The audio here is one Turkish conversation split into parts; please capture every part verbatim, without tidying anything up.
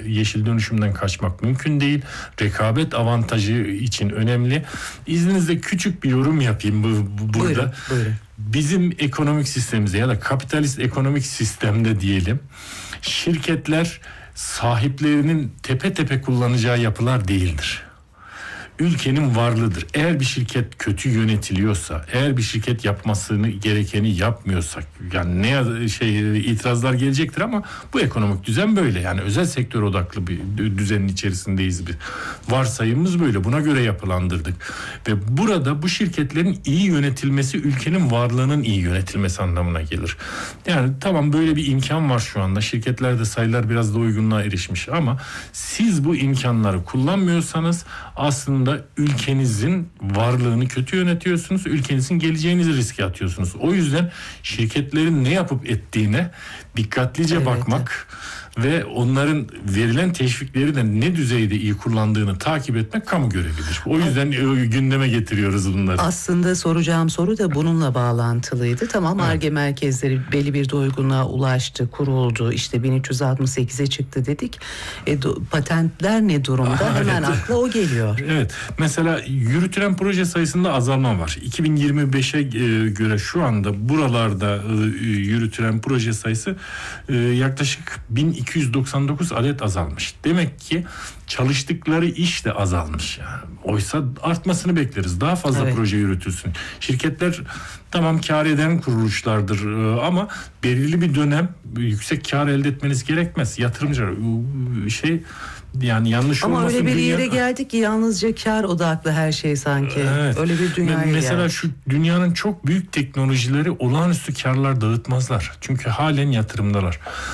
yeşil dönüşümden kaçmak mümkün değil. Rekabet avantajı için önemli. İzninizle küçük bir yorum yapayım bu, bu, burada. Buyurun, buyurun. Bizim ekonomik sistemimizde ya da kapitalist ekonomik sistemde diyelim, şirketler sahiplerinin tepe tepe kullanacağı yapılar değildir. Ülkenin varlığıdır. Eğer bir şirket kötü yönetiliyorsa, eğer bir şirket yapmasını gerekeni yapmıyorsa, yani ne şey itirazlar gelecektir ama bu ekonomik düzen böyle. Yani özel sektör odaklı bir düzenin içerisindeyiz bir. Varsayımımız böyle. Buna göre yapılandırdık. Ve burada bu şirketlerin iyi yönetilmesi ülkenin varlığının iyi yönetilmesi anlamına gelir. Yani tamam, böyle bir imkan var şu anda. Şirketlerde sayılar biraz da uygunluğa erişmiş ama siz bu imkanları kullanmıyorsanız aslında ülkenizin varlığını kötü yönetiyorsunuz. Ülkenizin geleceğinizi riske atıyorsunuz. O yüzden şirketlerin ne yapıp ettiğine dikkatlice evet. bakmak ve onların verilen teşvikleri de ne düzeyde iyi kullandığını takip etmek kamu görevidir. O yüzden gündeme getiriyoruz bunları. Aslında soracağım soru da bununla bağlantılıydı. Tamam, Ar-Ge evet. merkezleri belli bir doygunluğa ulaştı, kuruldu. İşte bin üç yüz altmış sekize çıktı dedik. E, do, patentler ne durumda? Aha, Hemen evet. akla o geliyor. Evet. Mesela yürütülen proje sayısında azalma var. iki bin yirmi beşe göre şu anda buralarda yürütülen proje sayısı yaklaşık bin iki yüz doksan dokuz adet azalmış. Demek ki çalıştıkları iş de azalmış. Yani. Oysa artmasını bekleriz. Daha fazla evet. proje yürütülsün. Şirketler tamam kar eden kuruluşlardır ama belirli bir dönem yüksek kar elde etmeniz gerekmez. Yatırımcılar şey yani yanlış ama olmasın. Ama öyle bir dünya... yere geldik ki yalnızca kar odaklı her şey sanki. Evet. Öyle bir dünyaya Mesela geldik. Şu dünyanın çok büyük teknolojileri olağanüstü karlar dağıtmazlar. Çünkü halen yatırımdalar.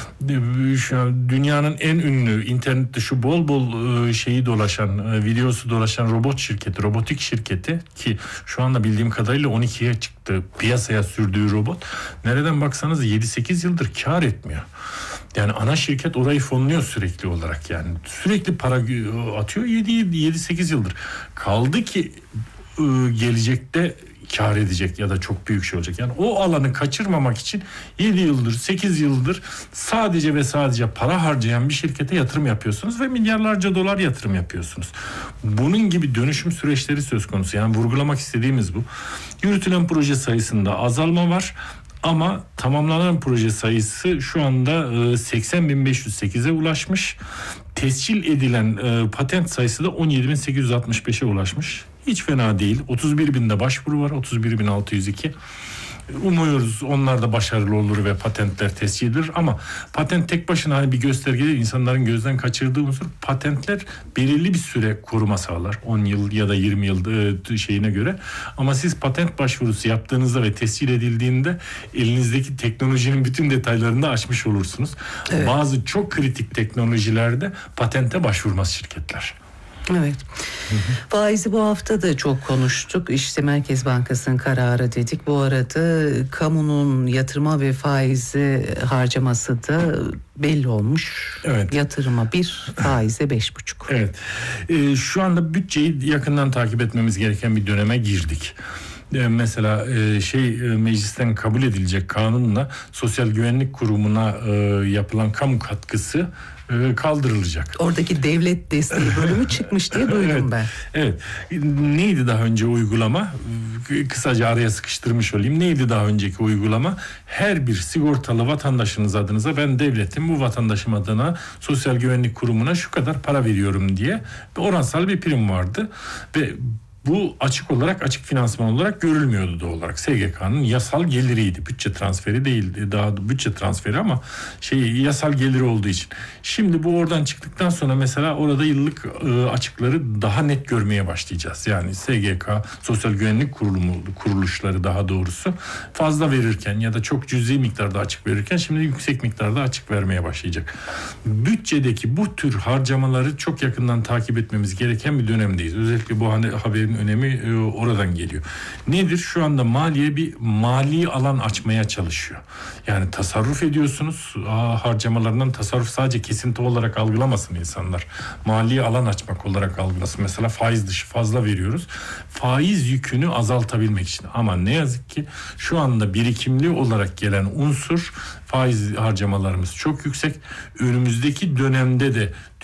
Şu an dünyanın en ünlü internette şu bol bol şeyi dolaşan, videosu dolaşan robot şirketi, robotik şirketi ki şu anda bildiğim kadarıyla on ikiye çıktı piyasaya sürdüğü robot. Nereden baksanız yedi sekiz yıldır kar etmiyor. Yani ana şirket orayı fonluyor sürekli olarak yani. Sürekli para atıyor yedi sekiz yıldır. Kaldı ki gelecekte kar edecek ya da çok büyük şey olacak. Yani o alanı kaçırmamak için yedi yıldır, sekiz yıldır sadece ve sadece para harcayan bir şirkete yatırım yapıyorsunuz ve milyarlarca dolar yatırım yapıyorsunuz. Bunun gibi dönüşüm süreçleri söz konusu. Yani vurgulamak istediğimiz bu. Yürütülen proje sayısında azalma var. Ama tamamlanan proje sayısı şu anda seksen bin beş yüz sekize ulaşmış. Tescil edilen patent sayısı da on yedi bin sekiz yüz altmış beşe ulaşmış. Hiç fena değil. otuz bir binde başvuru var. otuz bir bin altı yüz iki. Umuyoruz onlar da başarılı olur ve patentler tescil edilir. Ama patent tek başına hani bir gösterge değil. İnsanların gözden kaçırdığı unsur, patentler belirli bir süre koruma sağlar. on yıl ya da yirmi yıl şeyine göre. Ama siz patent başvurusu yaptığınızda ve tescil edildiğinde elinizdeki teknolojinin bütün detaylarını da aşmış olursunuz. Evet. Bazı çok kritik teknolojilerde patente başvurmaz şirketler. Evet. Hı hı. Faizi bu hafta da çok konuştuk. İşte Merkez Bankası'nın kararı dedik. Bu arada kamunun yatırıma ve faizi harcaması da belli olmuş. Evet. Yatırıma bir, faize beş buçuk. Evet. Ee, şu anda bütçeyi yakından takip etmemiz gereken bir döneme girdik. Mesela şey meclisten kabul edilecek kanunla Sosyal Güvenlik Kurumu'na yapılan kamu katkısı kaldırılacak. Oradaki devlet desteği bölümü çıkmış diye duydum evet, ben. Evet. Neydi daha önce uygulama? Kısaca araya sıkıştırmış olayım. Neydi daha önceki uygulama? Her bir sigortalı vatandaşınız adınıza ben devletim bu vatandaşım adına Sosyal Güvenlik Kurumu'na şu kadar para veriyorum diye oransal bir prim vardı ve bu açık olarak, açık finansman olarak görülmüyordu doğal olarak. S G K'nın yasal geliriydi. Bütçe transferi değildi. Daha bütçe transferi ama şey yasal geliri olduğu için. Şimdi bu oradan çıktıktan sonra mesela orada yıllık e, açıkları daha net görmeye başlayacağız. Yani S G K, Sosyal Güvenlik Kurulumu kuruluşları daha doğrusu fazla verirken ya da çok cüzi miktarda açık verirken şimdi yüksek miktarda açık vermeye başlayacak. Bütçedeki bu tür harcamaları çok yakından takip etmemiz gereken bir dönemdeyiz. Özellikle bu hani haberin önemi e, oradan geliyor. Nedir? Şu anda maliye bir mali alan açmaya çalışıyor. Yani tasarruf ediyorsunuz. Aa, harcamalarından tasarruf sadece kesinti olarak algılamasın insanlar. Mali alan açmak olarak algılasın. Mesela faiz dışı fazla veriyoruz. Faiz yükünü azaltabilmek için. Ama ne yazık ki şu anda birikimli olarak gelen unsur faiz harcamalarımız çok yüksek. Önümüzdeki dönemde de